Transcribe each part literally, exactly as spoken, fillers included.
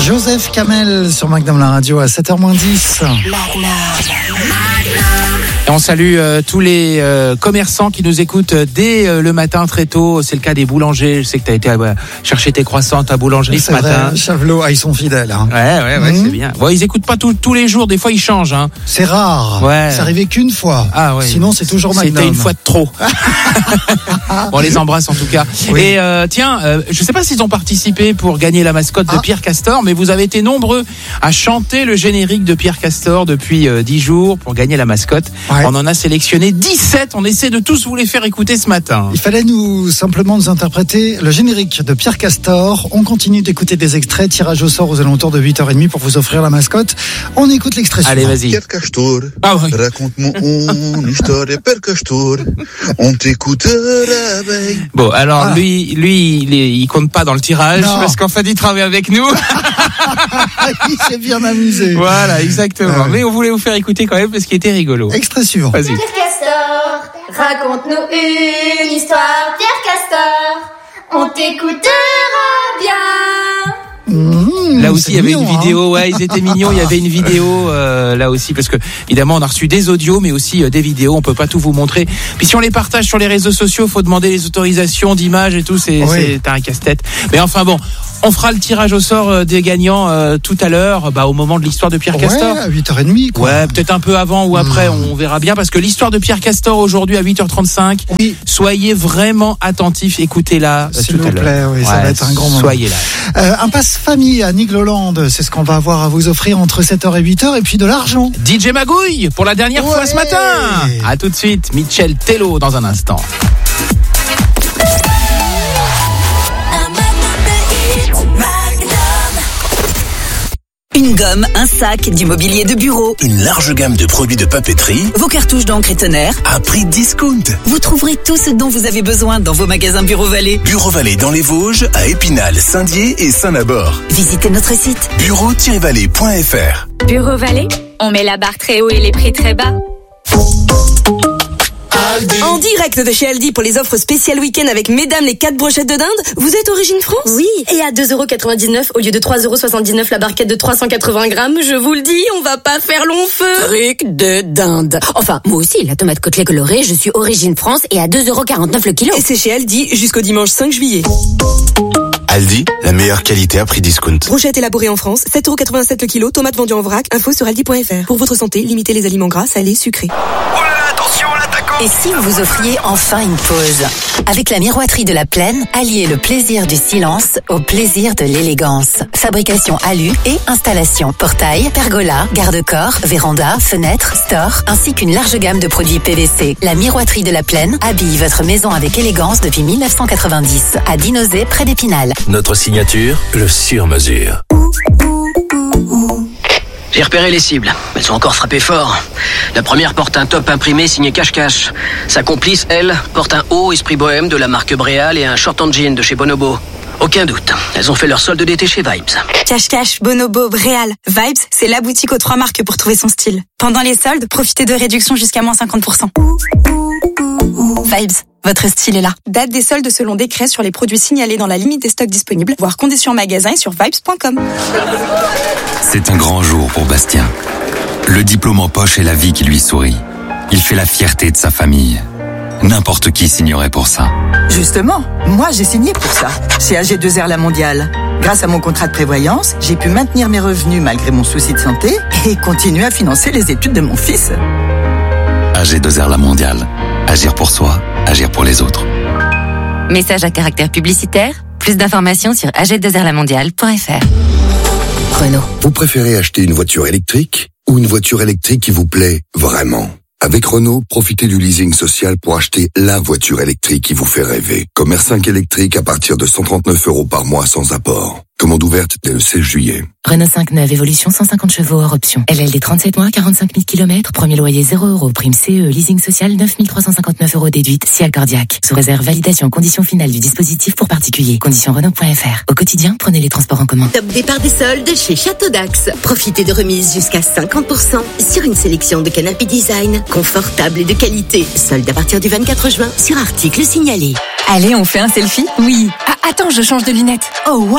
Joseph Kamel sur Magnum la radio à sept heures moins dix. Et on salue euh, tous les euh, commerçants qui nous écoutent dès euh, le matin très tôt. C'est le cas des boulangers. Je sais que tu as été euh, chercher tes croissants à ta boulangerie c'est ce vrai, matin. Chavelot, ah, ils sont fidèles. Hein. Ouais, ouais, ouais, mmh. c'est bien. Bon, ils écoutent pas tout, tous les jours. Des fois, ils changent. Hein. C'est rare. Ouais. C'est arrivé qu'une fois. Ah ouais. Sinon, c'est toujours Magnum. C'était une fois de trop. On les embrasse en tout cas. Oui. Et euh, tiens, euh, je sais pas s'ils ont participé pour gagner la mascotte ah. de Pierre Castor, mais vous avez été nombreux à chanter le générique de Pierre Castor depuis euh, dix jours pour gagner la mascotte. Ouais. On en a sélectionné dix-sept, on essaie de tous vous les faire écouter ce matin. Il fallait nous simplement nous interpréter le générique de Pierre Castor. On continue d'écouter des extraits, tirage au sort aux alentours de huit heures trente pour vous offrir la mascotte. On écoute l'extrait suivant. Allez, vas-y. Pierre Castor, ah, oui. raconte-moi une histoire de Pierre Castor. On t'écoutera. Bon, alors ah. lui, lui, il, est, il compte pas dans le tirage non. parce qu'en fait, il travaille avec nous. Il s'est bien amusé. Voilà, exactement. Ah, oui. Mais on voulait vous faire écouter quand même parce qu'il était rigolo. Extrait suivant. Vas-y. Pierre Castor, raconte-nous une histoire. Pierre Castor, on t'écoutera bien. Mmh, là aussi il y avait mignon, une vidéo, hein. ouais, ils étaient mignons, il y avait une vidéo euh, là aussi parce que évidemment on a reçu des audios mais aussi euh, des vidéos, on peut pas tout vous montrer. Puis si on les partage sur les réseaux sociaux, faut demander les autorisations d'image et tout, c'est oui. c'est un casse-tête. Mais enfin bon, on fera le tirage au sort des gagnants euh, tout à l'heure, bah au moment de l'histoire de Pierre ouais, Castor. à huit heures trente quoi. Ouais, peut-être un peu avant ou après, mmh. on verra bien parce que l'histoire de Pierre Castor aujourd'hui à huit heures trente-cinq. Oui. Soyez vraiment attentifs, écoutez-la S'il tout vous à l'heure. plaît, oui, ouais, ça va être un grand moment. Soyez là. Euh, un passe famille à Nigloland, c'est ce qu'on va avoir à vous offrir entre sept heures et huit heures et puis de l'argent. D J Magouille pour la dernière ouais. fois ce matin. À tout de suite, Michel Tello dans un instant. Une gomme, un sac, du mobilier de bureau. Une large gamme de produits de papeterie. Vos cartouches d'encre et tonnerre. À prix discount. Vous trouverez tout ce dont vous avez besoin dans vos magasins Bureau Vallée. Bureau Vallée dans les Vosges, à Épinal, Saint-Dié et Saint-Nabord. Visitez notre site bureau tiret vallée point f r. Bureau Vallée, on met la barre très haut et les prix très bas. En direct de chez Aldi pour les offres spéciales week-end avec mesdames les quatre brochettes de dinde. Vous êtes Origine France? Oui, et à deux euros quatre-vingt-dix-neuf au lieu de trois euros soixante-dix-neuf la barquette de trois cent quatre-vingts grammes, je vous le dis, on va pas faire long feu. Truc de dinde. Enfin, moi aussi, la tomate côtelée colorée, je suis Origine France et à deux euros quarante-neuf le kilo. Et c'est chez Aldi jusqu'au dimanche cinq juillet. Aldi, la meilleure qualité à prix discount. Brochette élaborée en France, sept euros quatre-vingt-sept le kilo, tomates vendues en vrac, info sur aldi point f r. Pour votre santé, limitez les aliments gras, salés, sucrés. Oh là là, attention, l'attaquant! Et si vous vous offriez enfin une pause? Avec la miroiterie de la Plaine, alliez le plaisir du silence au plaisir de l'élégance. Fabrication alu et installation. Portail, pergola, garde-corps, véranda, fenêtres, store, ainsi qu'une large gamme de produits P V C. La miroiterie de la Plaine habille votre maison avec élégance depuis mille neuf cent quatre-vingt-dix. À Dinozé, près d'Épinal. Notre signature, le sur-mesure. J'ai repéré les cibles. Elles sont encore frappées fort. La première porte un top imprimé signé Cache-Cache. Sa complice, elle, porte un haut esprit bohème de la marque Bréal et un short en jean de chez Bonobo. Aucun doute, elles ont fait leur solde d'été chez Vibes. Cache-Cache, Bonobo, Bréal, Vibes, c'est la boutique aux trois marques pour trouver son style. Pendant les soldes, profitez de réductions jusqu'à moins cinquante pour cent. Vibes, votre style est là. Date des soldes selon décret sur les produits signalés dans la limite des stocks disponibles, voire conditions en magasin et sur vibes point com. C'est un grand jour pour Bastien. Le diplôme en poche est la vie qui lui sourit. Il fait la fierté de sa famille. N'importe qui signerait pour ça. Justement, moi j'ai signé pour ça, chez A G deux R La Mondiale. Grâce à mon contrat de prévoyance, j'ai pu maintenir mes revenus malgré mon souci de santé et continuer à financer les études de mon fils. A G deux R La Mondiale. Agir pour soi, agir pour les autres. Message à caractère publicitaire. Plus d'informations sur a g deux r la mondiale point f r. Renault. Vous préférez acheter une voiture électrique ou une voiture électrique qui vous plaît vraiment? Avec Renault, profitez du leasing social pour acheter la voiture électrique qui vous fait rêver. Comme R cinq électrique à partir de cent trente-neuf euros par mois sans apport. Commande ouverte dès le seize juillet. Renault cinq neuf, évolution cent cinquante chevaux hors option. L L D trente-sept mois, quarante-cinq mille kilomètres, premier loyer zéro euros, prime C E, leasing social neuf mille trois cent cinquante-neuf euros déduite, si cardiaque. Sous réserve validation, conditions finales du dispositif pour particulier. Conditions Renault point f r. Au quotidien, prenez les transports en commun. Top départ des soldes chez Château d'Axe. Profitez de remises jusqu'à cinquante pour cent sur une sélection de canapés design, confortables et de qualité. Soldes à partir du vingt-quatre juin sur articles signalés. Allez, on fait un selfie? Oui. Ah, attends, je change de lunettes. Oh waouh, j'adore.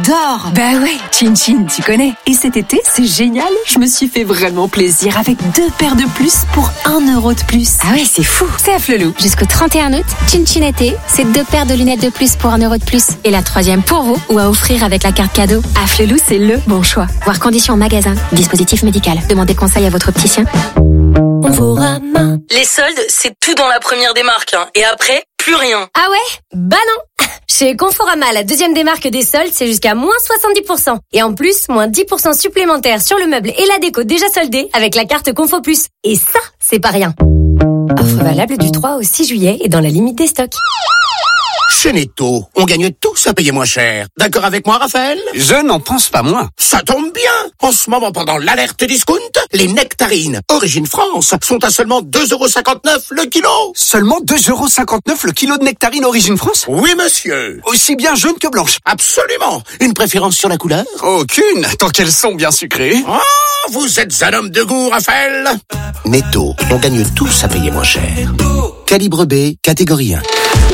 j'adore. Bah ouais, Chin Chin, tu connais. Et cet été, c'est génial. Je me suis fait vraiment plaisir avec deux paires de plus pour un euro de plus. Ah ouais, c'est fou. C'est à Flelou. Jusqu'au trente et un août, Chin Chin été, c'est deux paires de lunettes de plus pour un euro de plus. Et la troisième pour vous ou à offrir avec la carte cadeau. À Flelou, c'est le bon choix. Voir conditions en magasin. Dispositif médical. Demandez conseil à votre opticien. Conforama. Les soldes, c'est tout dans la première démarque. Hein. Et après, plus rien. Ah ouais? Bah non. Chez Conforama, la deuxième démarque des soldes, c'est jusqu'à moins soixante-dix pour cent. Et en plus, moins dix pour cent supplémentaires sur le meuble et la déco déjà soldés avec la carte Confo Plus. Et ça, c'est pas rien. Offre valable du trois au six juillet et dans la limite des stocks. Chez Netto, on gagne tous à payer moins cher. D'accord avec moi, Raphaël? Je n'en pense pas moins. Ça tombe bien. En ce moment, pendant l'alerte discount, les nectarines Origine France sont à seulement deux euros cinquante-neuf le kilo. Seulement deux euros cinquante-neuf le kilo de nectarines Origine France? Oui, monsieur. Aussi bien jaune que blanche? Absolument. Une préférence sur la couleur? Aucune, tant qu'elles sont bien sucrées. Oh, vous êtes un homme de goût, Raphaël. Netto, on gagne tous à payer moins cher. Calibre B, catégorie un.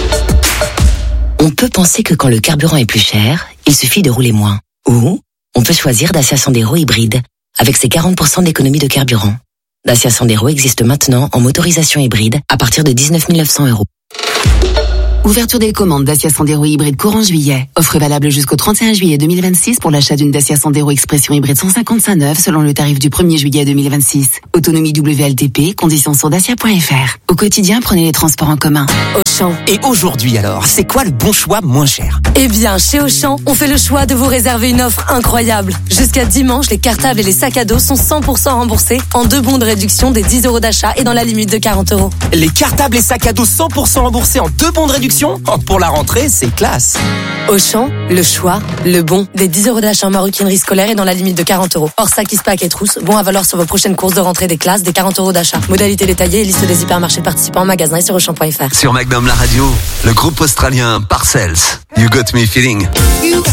On peut penser que quand le carburant est plus cher, il suffit de rouler moins. Ou on peut choisir Dacia Sandero hybride, avec ses quarante pour cent d'économie de carburant. Dacia Sandero existe maintenant en motorisation hybride à partir de dix-neuf mille neuf cents euros. Ouverture des commandes Dacia Sandero hybride courant juillet. Offre valable jusqu'au trente et un juillet deux mille vingt-six pour l'achat d'une Dacia Sandero Expression hybride cent cinquante-cinq neuf selon le tarif du premier juillet deux mille vingt-six. Autonomie W L T P, conditions sur dacia point f r. Au quotidien, prenez les transports en commun. Auchan. Et aujourd'hui alors, c'est quoi le bon choix moins cher? Eh bien, chez Auchan, on fait le choix de vous réserver une offre incroyable. Jusqu'à dimanche, les cartables et les sacs à dos sont cent pour cent remboursés en deux bons de réduction des dix euros d'achat et dans la limite de quarante euros. Les cartables et sacs à dos cent pour cent remboursés en deux bons de réduction? Oh, pour la rentrée, c'est classe. Auchan, le choix, le bon, des dix euros d'achat en maroquinerie scolaire et dans la limite de quarante euros. Hors sac, pack et trousse, bon à valoir sur vos prochaines courses de rentrée des classes, des quarante euros d'achat. Modalité détaillée et liste des hypermarchés participants en magasin et sur auchan point f r. Sur Magnum la radio, le groupe australien Parcells. You got me feeling.